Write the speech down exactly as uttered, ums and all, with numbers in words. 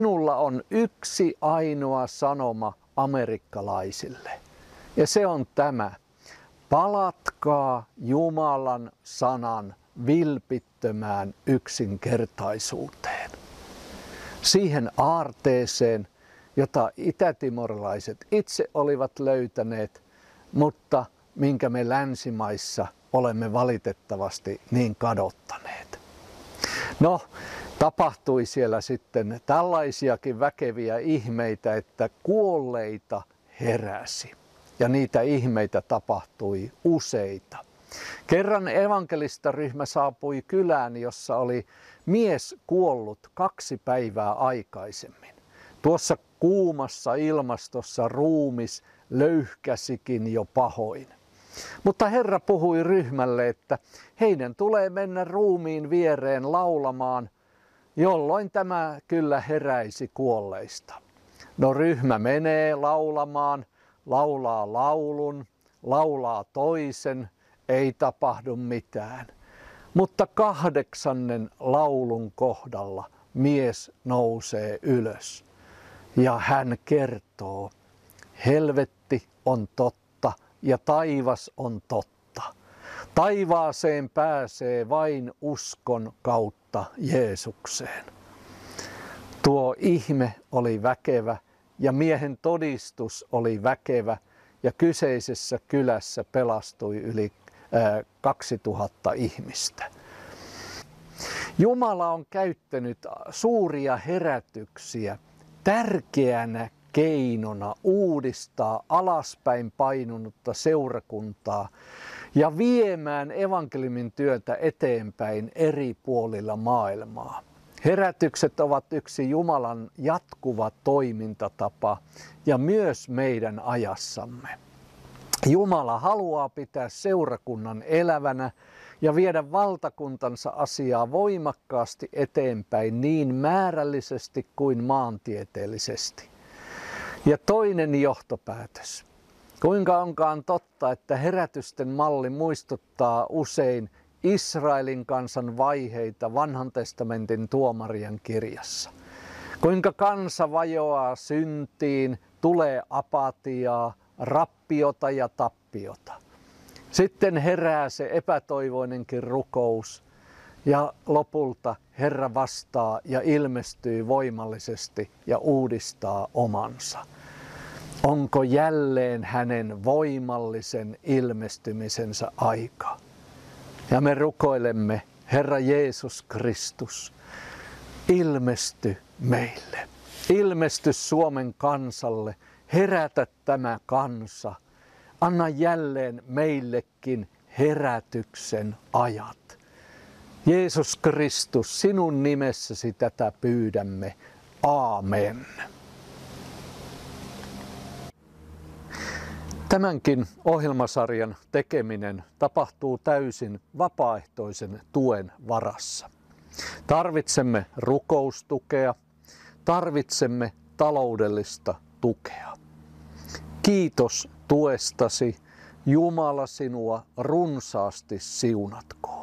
Minulla on yksi ainoa sanoma amerikkalaisille, ja se on tämä: palatkaa Jumalan sanan vilpittömään yksinkertaisuuteen. Siihen aarteeseen, jota itätimorilaiset itse olivat löytäneet, mutta minkä me länsimaissa olemme valitettavasti niin kadottaneet. No, tapahtui siellä sitten tällaisiakin väkeviä ihmeitä, että kuolleita heräsi. Ja niitä ihmeitä tapahtui useita. Kerran evankelistaryhmä saapui kylään, jossa oli mies kuollut kaksi päivää aikaisemmin. Tuossa kuumassa ilmastossa ruumis löyhkäsikin jo pahoin. Mutta Herra puhui ryhmälle, että heidän tulee mennä ruumiin viereen laulamaan, jolloin tämä kyllä heräisi kuolleista. No, ryhmä menee laulamaan, laulaa laulun, laulaa toisen, ei tapahdu mitään. Mutta kahdeksannen laulun kohdalla mies nousee ylös ja hän kertoo: helvetti on totta ja taivas on totta. Taivaaseen pääsee vain uskon kautta Jeesukseen. Tuo ihme oli väkevä ja miehen todistus oli väkevä, ja kyseisessä kylässä pelastui yli äh, kaksituhatta ihmistä. Jumala on käyttänyt suuria herätyksiä tärkeänä keinona uudistaa alaspäin painunutta seurakuntaa ja viemään evankeliumin työtä eteenpäin eri puolilla maailmaa. Herätykset ovat yksi Jumalan jatkuva toimintatapa ja myös meidän ajassamme. Jumala haluaa pitää seurakunnan elävänä ja viedä valtakuntansa asiaa voimakkaasti eteenpäin niin määrällisesti kuin maantieteellisesti. Ja toinen johtopäätös. Kuinka onkaan totta, että herätysten malli muistuttaa usein Israelin kansan vaiheita Vanhan testamentin tuomarien kirjassa. Kuinka kansa vajoaa syntiin, tulee apatiaa, rappiota ja tappiota. Sitten herää se epätoivoinenkin rukous ja lopulta Herra vastaa ja ilmestyy voimallisesti ja uudistaa omansa. Onko jälleen hänen voimallisen ilmestymisensä aika? Ja me rukoilemme: Herra Jeesus Kristus, ilmesty meille. Ilmesty Suomen kansalle, herätä tämä kansa. Anna jälleen meillekin herätyksen ajat. Jeesus Kristus, sinun nimessäsi tätä pyydämme. Aamen. Tämänkin ohjelmasarjan tekeminen tapahtuu täysin vapaaehtoisen tuen varassa. Tarvitsemme rukoustukea, tarvitsemme taloudellista tukea. Kiitos tuestasi. Jumala sinua runsaasti siunatkoon.